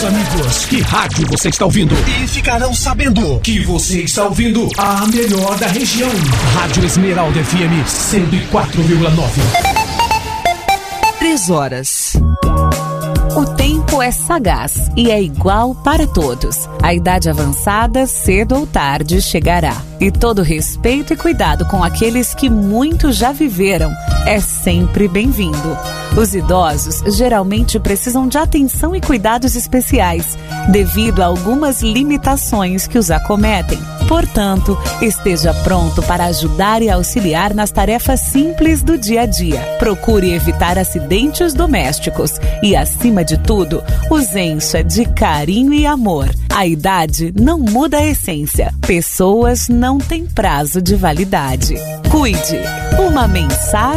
meus amigos, que rádio você está ouvindo? E ficarão sabendo que você está ouvindo a melhor da região. Rádio Esmeralda FM 104,9. 3 horas. O tempo é sagaz e é igual para todos. A idade avançada, cedo ou tarde, chegará. E todo respeito e cuidado com aqueles que muito já viveram é sempre bem-vindo. Os idosos geralmente precisam de atenção e cuidados especiais, devido a algumas limitações que os acometem. Portanto, esteja pronto para ajudar e auxiliar nas tarefas simples do dia a dia. Procure evitar acidentes domésticos e, acima de tudo, os encha de carinho e amor. A idade não muda a essência. Pessoas não têm prazo de validade. Cuide. Uma mensagem